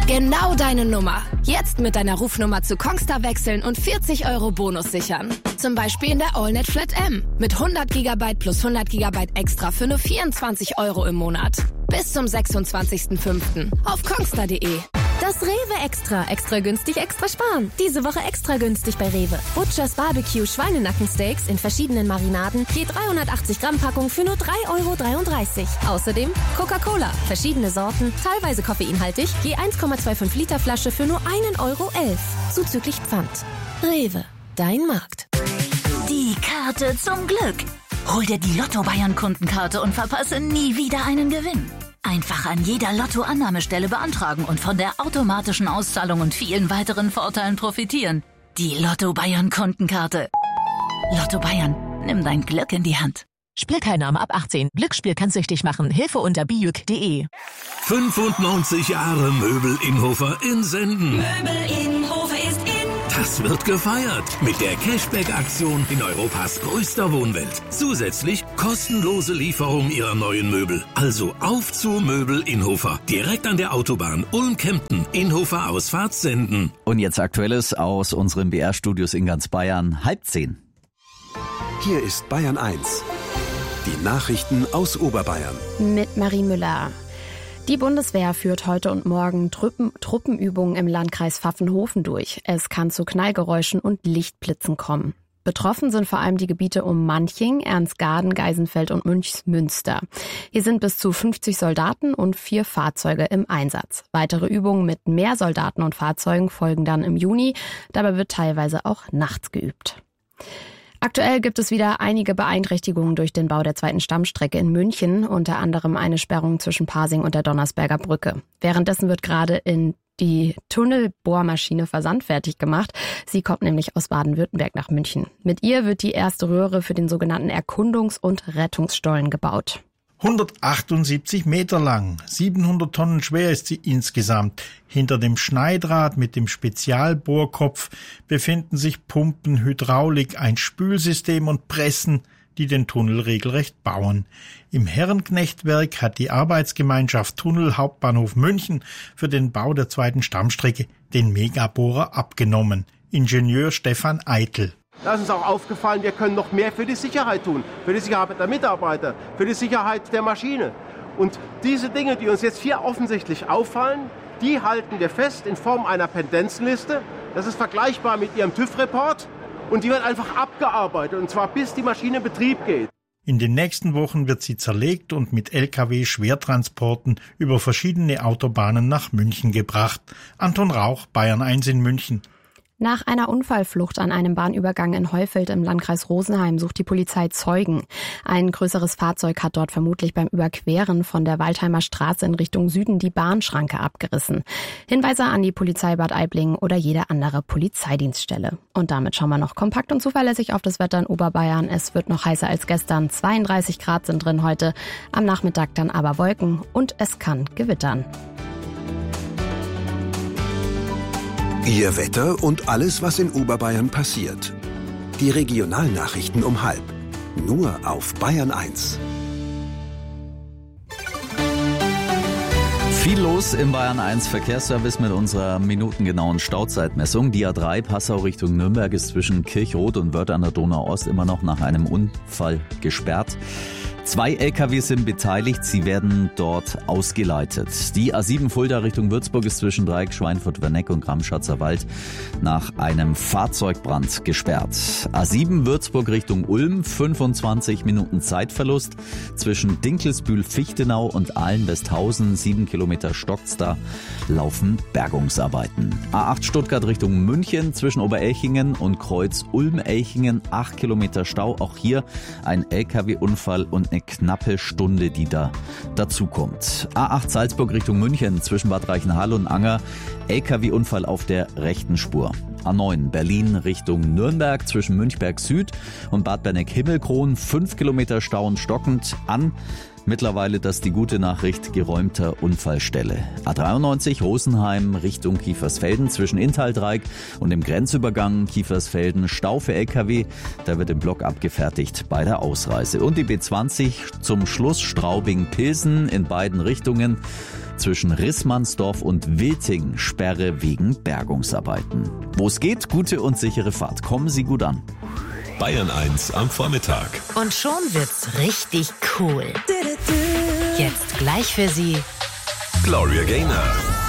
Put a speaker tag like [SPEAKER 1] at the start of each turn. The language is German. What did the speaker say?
[SPEAKER 1] Genau deine Nummer. Jetzt mit deiner Rufnummer zu Kongstar wechseln und 40 € Bonus sichern. Zum Beispiel in der AllNet Flat M. Mit 100 GB plus 100 GB extra für nur 24 € im Monat. Bis zum 26.05. auf kongstar.de.
[SPEAKER 2] Das Rewe Extra. Extra günstig, extra sparen. Diese Woche extra günstig bei Rewe. Butchers Barbecue Schweinenackensteaks in verschiedenen Marinaden. Je 380 Gramm Packung für nur 3,33 €. Außerdem Coca-Cola. Verschiedene Sorten, teilweise koffeinhaltig. Je 1,25 Liter Flasche für nur 1,11 €. Zuzüglich Pfand. Rewe. Dein Markt.
[SPEAKER 3] Die Karte zum Glück. Hol dir die Lotto-Bayern-Kundenkarte und verpasse nie wieder einen Gewinn. Einfach an jeder Lotto-Annahmestelle beantragen und von der automatischen Auszahlung und vielen weiteren Vorteilen profitieren. Die Lotto-Bayern-Kundenkarte. Lotto Bayern, nimm dein Glück in die Hand.
[SPEAKER 4] Spielteilnahme ab 18. Glücksspiel kann süchtig machen. Hilfe unter bijuk.de.
[SPEAKER 5] 95 Jahre Möbel Innhofer in Senden.
[SPEAKER 3] Möbel Innhofer ist in.
[SPEAKER 5] Das wird gefeiert mit der Cashback-Aktion in Europas größter Wohnwelt. Zusätzlich kostenlose Lieferung Ihrer neuen Möbel. Also auf zu Möbel Innhofer. Direkt an der Autobahn Ulm-Kempten. Innhofer Ausfahrt Senden.
[SPEAKER 6] Und jetzt Aktuelles aus unseren BR-Studios in ganz Bayern. 9:30.
[SPEAKER 7] Hier ist Bayern 1. Die Nachrichten aus Oberbayern.
[SPEAKER 8] Mit Marie Müller. Die Bundeswehr führt heute und morgen Truppenübungen im Landkreis Pfaffenhofen durch. Es kann zu Knallgeräuschen und Lichtblitzen kommen. Betroffen sind vor allem die Gebiete um Manching, Ernstgarden, Geisenfeld und Münchsmünster. Hier sind bis zu 50 Soldaten und 4 Fahrzeuge im Einsatz. Weitere Übungen mit mehr Soldaten und Fahrzeugen folgen dann im Juni. Dabei wird teilweise auch nachts geübt. Aktuell gibt es wieder einige Beeinträchtigungen durch den Bau der zweiten Stammstrecke in München, unter anderem eine Sperrung zwischen Pasing und der Donnersberger Brücke. Währenddessen wird gerade die Tunnelbohrmaschine versandfertig gemacht. Sie kommt nämlich aus Baden-Württemberg nach München. Mit ihr wird die erste Röhre für den sogenannten Erkundungs- und Rettungsstollen gebaut.
[SPEAKER 9] 178 Meter lang, 700 Tonnen schwer ist sie insgesamt. Hinter dem Schneidrad mit dem Spezialbohrkopf befinden sich Pumpen, Hydraulik, ein Spülsystem und Pressen, die den Tunnel regelrecht bauen. Im Herrenknechtwerk hat die Arbeitsgemeinschaft Tunnel Hauptbahnhof München für den Bau der zweiten Stammstrecke den Megabohrer abgenommen. Ingenieur Stefan Eitel.
[SPEAKER 10] Da ist uns auch aufgefallen, wir können noch mehr für die Sicherheit tun, für die Sicherheit der Mitarbeiter, für die Sicherheit der Maschine. Und diese Dinge, die uns jetzt hier offensichtlich auffallen, die halten wir fest in Form einer Pendenzenliste. Das ist vergleichbar mit Ihrem TÜV-Report und die wird einfach abgearbeitet, und zwar bis die Maschine in Betrieb geht.
[SPEAKER 9] In den nächsten Wochen wird sie zerlegt und mit Lkw-Schwertransporten über verschiedene Autobahnen nach München gebracht. Anton Rauch, Bayern 1 in München.
[SPEAKER 8] Nach einer Unfallflucht an einem Bahnübergang in Heufeld im Landkreis Rosenheim sucht die Polizei Zeugen. Ein größeres Fahrzeug hat dort vermutlich beim Überqueren von der Waldheimer Straße in Richtung Süden die Bahnschranke abgerissen. Hinweise an die Polizei Bad Aibling oder jede andere Polizeidienststelle. Und damit schauen wir noch kompakt und zuverlässig auf das Wetter in Oberbayern. Es wird noch heißer als gestern. 32 Grad sind drin heute. Am Nachmittag dann aber Wolken und es kann gewittern.
[SPEAKER 7] Ihr Wetter und alles, was in Oberbayern passiert. Die Regionalnachrichten um 12:30. Nur auf Bayern 1.
[SPEAKER 6] Viel los im Bayern 1 Verkehrsservice mit unserer minutengenauen Stauzeitmessung. Die A3 Passau Richtung Nürnberg ist zwischen Kirchroth und Wörth an der Donau-Ost immer noch nach einem Unfall gesperrt. 2 LKW sind beteiligt, sie werden dort ausgeleitet. Die A7 Fulda Richtung Würzburg ist zwischen Dreieck, Schweinfurt, Werneck und Gramschatzer Wald nach einem Fahrzeugbrand gesperrt. A7 Würzburg Richtung Ulm, 25 Minuten Zeitverlust. Zwischen Dinkelsbühl, Fichtenau und Ahlen-Westhausen, 7 Kilometer stockt's da, laufen Bergungsarbeiten. A8 Stuttgart Richtung München, zwischen Oberelchingen und Kreuz Ulm-Elchingen, 8 Kilometer Stau. Auch hier ein LKW-Unfall und eine knappe Stunde, die da dazukommt. A8 Salzburg Richtung München, zwischen Bad Reichenhall und Anger, LKW-Unfall auf der rechten Spur. A9 Berlin Richtung Nürnberg, zwischen Münchberg Süd und Bad Berneck-Himmelkron, 5 Kilometer Stau und stockend an Mittlerweile, das ist die gute Nachricht, geräumter Unfallstelle. A93 Rosenheim Richtung Kiefersfelden zwischen Inntal-Dreieck und dem Grenzübergang Kiefersfelden Stau für LKW. Da wird im Block abgefertigt bei der Ausreise. Und die B20 zum Schluss Straubing-Pilsen in beiden Richtungen. Zwischen Rissmannsdorf und Wilting Sperre wegen Bergungsarbeiten. Wo es geht, gute und sichere Fahrt. Kommen Sie gut an.
[SPEAKER 11] Bayern 1 am Vormittag.
[SPEAKER 3] Und schon wird's richtig cool. Jetzt gleich für Sie
[SPEAKER 11] Gloria Gaynor.